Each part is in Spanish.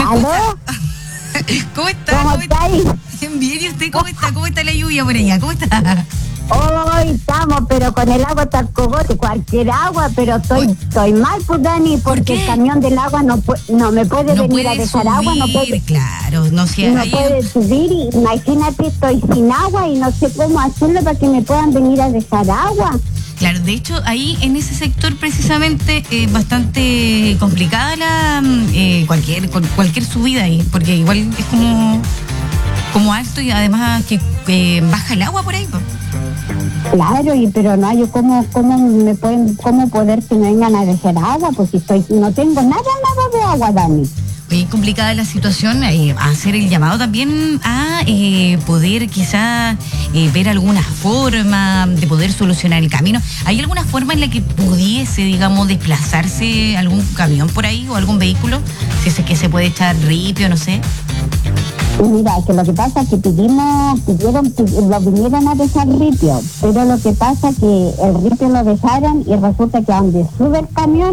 ¿Aló? ¿Cómo está? ¿Cómo estáis? Bien, ¿y usted cómo está? ¿Cómo está la lluvia por allá? ¿Cómo está? Hoy estamos, pero con el agua hasta el cogote, cualquier agua, pero estoy mal, pues, Dani, ¿Por porque qué? el camión del agua no me puede No venir a puede dejar subir, agua, no puede, claro, no sé, no ahí puede subir, y imagínate, estoy sin agua y no sé cómo hacerlo para que me puedan venir a dejar agua. claro, de hecho, ahí en ese sector precisamente bastante complicada cualquier subida ahí, porque igual es como alto y además que baja el agua por ahí, po. Claro, pero no hay cómo poder que me vengan a dejar agua, pues si no tengo nada de agua, Dani. Complicada la situación, hacer el llamado también a poder quizá ver alguna forma de poder solucionar el camino. ¿Hay alguna forma en la que pudiese, digamos, desplazarse algún camión por ahí o algún vehículo? Si es que se puede echar ripio, no sé. Mira, que lo que pasa es que lo vinieron a dejar ripio, pero lo que pasa es que el ripio lo dejaron y resulta que donde sube el camión,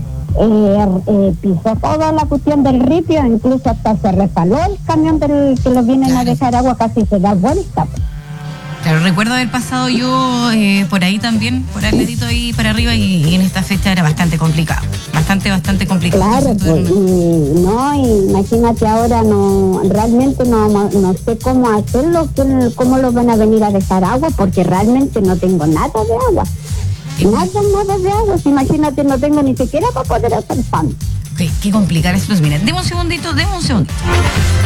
pisó toda la cuestión del ripio, incluso hasta se resbaló el camión del que lo vienen a dejar agua, casi se da vuelta. Claro, recuerdo haber pasado yo por ahí también, por al ladito ahí para arriba y en esta fecha era bastante complicado, bastante complicado. Claro, pues, imagínate ahora, realmente no sé cómo hacerlo, cómo lo van a venir a dejar agua, porque realmente no tengo nada de agua. Nada de agua, imagínate, no tengo ni siquiera para poder hacer pan. Qué complicada es. Pues mira, deme un segundito.